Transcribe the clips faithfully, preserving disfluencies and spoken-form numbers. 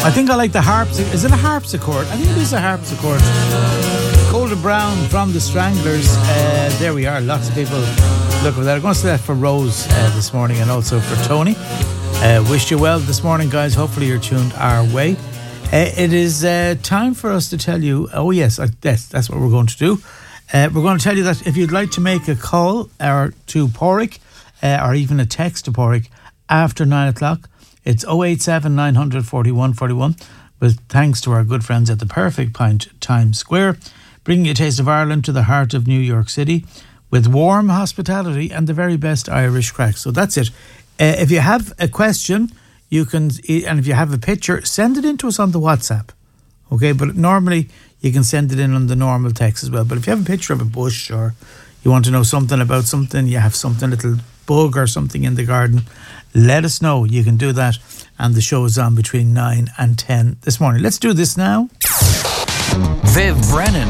I think I like the harpsichord. Is it a harpsichord? I think it is a harpsichord. Golden Brown from the Stranglers. Uh, there we are. Lots of people look for that. I'm going to say that for Rose uh, this morning and also for Tony. Uh, wished you well this morning, guys. Hopefully you're tuned our way. Uh, it is uh, time for us to tell you. Oh yes, uh, yes, that's what we're going to do. Uh, we're going to tell you that if you'd like to make a call or to Porrick, uh, or even a text to Porrick after nine o'clock, it's oh eight seven, nine hundred, forty-one forty-one, with thanks to our good friends at the Perfect Pint Times Square, bringing a taste of Ireland to the heart of New York City with warm hospitality and the very best Irish crack. So that's it. Uh, if you have a question, you can, and if you have a picture, send it in to us on the WhatsApp. Okay, but normally you can send it in on the normal text as well. But if you have a picture of a bush, or you want to know something about something, you have something, little bug or something in the garden, let us know. You can do that. And the show is on between nine and ten this morning. Let's do this now. Viv Brennan.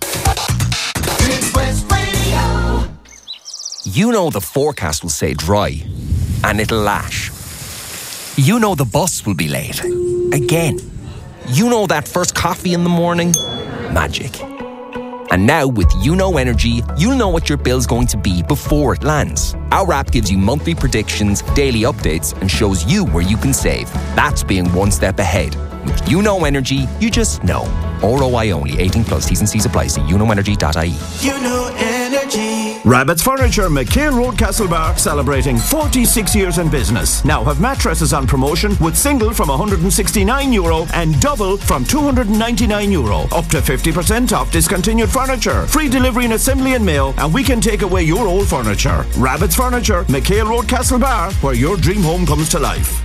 West Radio. You know the forecast will say dry, and it'll lash. You know the bus will be late. Again. You know that first coffee in the morning? Magic. And now with You Know Energy, you'll know what your bill's going to be before it lands. Our app gives you monthly predictions, daily updates, and shows you where you can save. That's being one step ahead. With You Know Energy, you just know. R O I only, eighteen plus, T's and C's apply. See you know energy dot I E. You Know Energy. Rabbit's Furniture, McHale Road, Castlebar, celebrating forty-six years in business. Now have mattresses on promotion with single from one hundred sixty-nine euro and double from two hundred ninety-nine euro. Up to fifty percent off discontinued furniture. Free delivery and assembly and mail, and we can take away your old furniture. Rabbit's Furniture, McHale Road, Castlebar, where your dream home comes to life.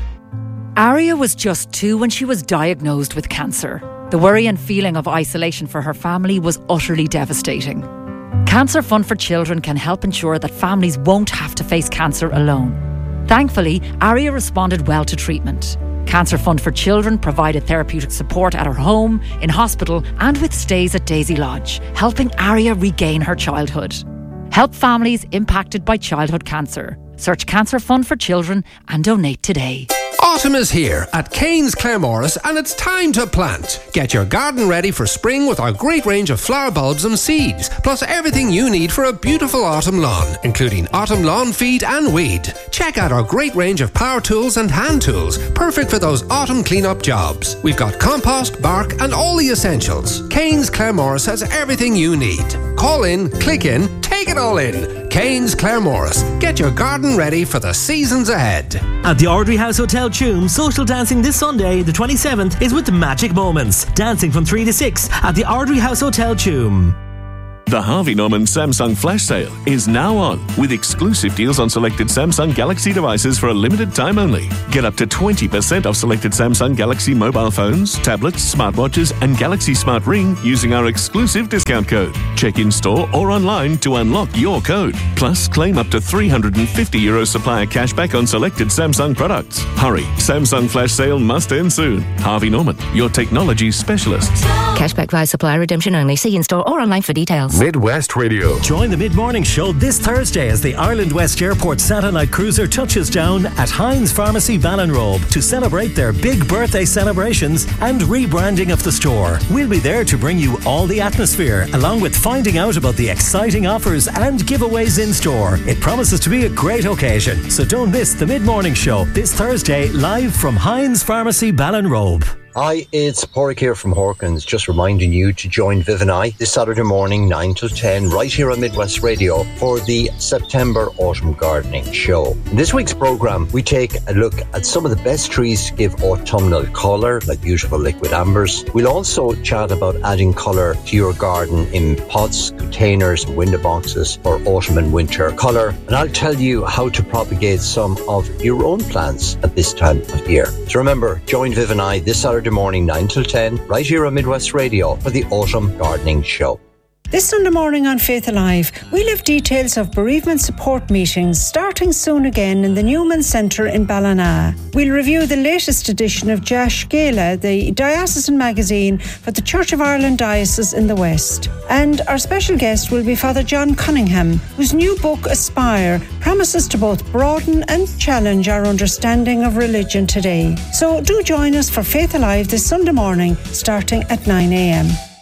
Aria was just two when she was diagnosed with cancer. The worry and feeling of isolation for her family was utterly devastating. Cancer Fund for Children can help ensure that families won't have to face cancer alone. Thankfully, Aria responded well to treatment. Cancer Fund for Children provided therapeutic support at her home, in hospital, and with stays at Daisy Lodge, helping Aria regain her childhood. Help families impacted by childhood cancer. Search Cancer Fund for Children and donate today. Autumn is here at Kane's Claremorris, and it's time to plant. Get your garden ready for spring with our great range of flower bulbs and seeds, plus everything you need for a beautiful autumn lawn, including autumn lawn feed and weed. Check out our great range of power tools and hand tools, perfect for those autumn clean-up jobs. We've got compost, bark, and all the essentials. Kane's Claremorris has everything you need. Call in, click in, take it all in. Kane's Claremorris. Get your garden ready for the seasons ahead. At the Ardrey House Hotel Tuam, social dancing this Sunday, the twenty-seventh, is with Magic Moments. Dancing from three to six at the Ardrey House Hotel Tuam. The Harvey Norman Samsung Flash Sale is now on, with exclusive deals on selected Samsung Galaxy devices for a limited time only. Get up to twenty percent off selected Samsung Galaxy mobile phones, tablets, smartwatches and Galaxy Smart Ring using our exclusive discount code. Check in store or online to unlock your code. Plus, claim up to three hundred fifty euro supplier cashback on selected Samsung products. Hurry, Samsung Flash Sale must end soon. Harvey Norman, your technology specialists. Cashback via supplier redemption only. See in store or online for details. Midwest Radio. Join the mid-morning show this Thursday as the Ireland West Airport Satellite Cruiser touches down at Heinz Pharmacy Ballinrobe to celebrate their big birthday celebrations and rebranding of the store. We'll be there to bring you all the atmosphere, along with finding out about the exciting offers and giveaways in store. It promises to be a great occasion, so don't miss the mid-morning show this Thursday, live from Heinz Pharmacy Ballinrobe. Hi, it's Porrick here from Hawkins, just reminding you to join Viv and I this Saturday morning, nine till ten, right here on Midwest Radio for the September Autumn Gardening Show. In this week's programme, we take a look at some of the best trees to give autumnal colour, like beautiful liquid ambers. We'll also chat about adding colour to your garden in pots, containers, and window boxes for autumn and winter colour. And I'll tell you how to propagate some of your own plants at this time of year. So remember, join Viv and I this Saturday morning, nine till ten, right here on Midwest Radio for the Autumn Gardening Show. This Sunday morning on Faith Alive, we'll have details of bereavement support meetings starting soon again in the Newman Centre in Ballina. We'll review the latest edition of Jash Gala, the diocesan magazine for the Church of Ireland Diocese in the West. And our special guest will be Father John Cunningham, whose new book, Aspire, promises to both broaden and challenge our understanding of religion today. So do join us for Faith Alive this Sunday morning, starting at nine a m.